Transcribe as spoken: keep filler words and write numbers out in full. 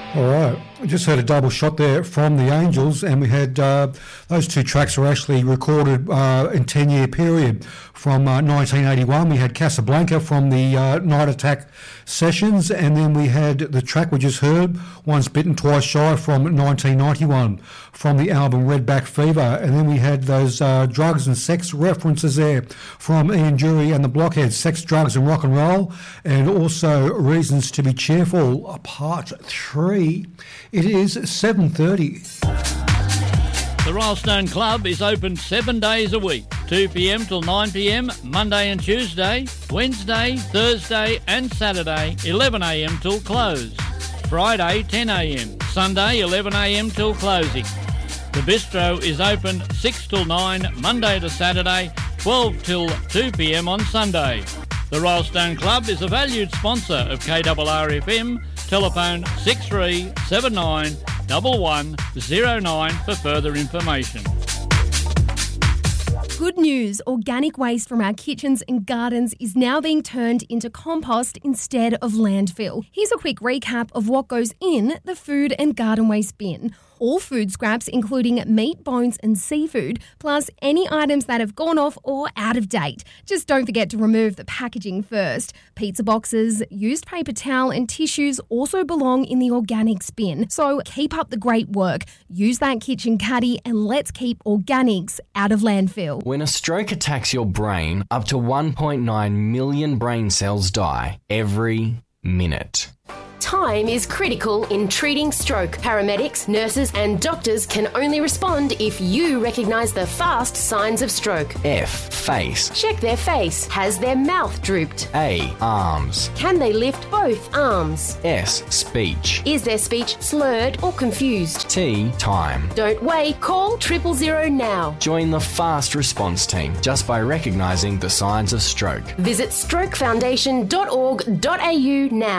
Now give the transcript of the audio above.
All right, we just heard a double shot there from the Angels, and we had uh, those two tracks were actually recorded uh, in ten-year period. From uh, nineteen eighty-one, we had Casablanca from the uh, Night Attack sessions, and then we had the track we just heard, Once Bitten, Twice Shy, from nineteen ninety-one, from the album Redback Fever, and then we had those uh, drugs and sex references there from Ian Dury and the Blockheads, Sex, Drugs and Rock and Roll, and also Reasons to be Cheerful, Part three. It is seven thirty. The Rylestone Club is open seven days a week, two p m till nine p m, Monday and Tuesday, Wednesday, Thursday and Saturday, eleven a m till close, Friday, ten a m, Sunday, eleven a m till closing. The bistro is open six till nine, Monday to Saturday, twelve till two p m on Sunday. The Rylestone Club is a valued sponsor of K R R F M. Telephone six three seven nine one one zero nine for further information. Good news, organic waste from our kitchens and gardens is now being turned into compost instead of landfill. Here's a quick recap of what goes in the food and garden waste bin. All food scraps, including meat, bones and seafood, plus any items that have gone off or out of date. Just don't forget to remove the packaging first. Pizza boxes, used paper towel and tissues also belong in the organics bin. So keep up the great work. Use that kitchen caddy and let's keep organics out of landfill. When a stroke attacks your brain, up to one point nine million brain cells die every minute. Time is critical in treating stroke. Paramedics, nurses and doctors can only respond if you recognise the fast signs of stroke. F. Face. Check their face. Has their mouth drooped? A. Arms. Can they lift both arms? S. Speech. Is their speech slurred or confused? T. Time. Don't wait. Call triple zero now. Join the fast response team just by recognising the signs of stroke. Visit stroke foundation dot org dot a u now.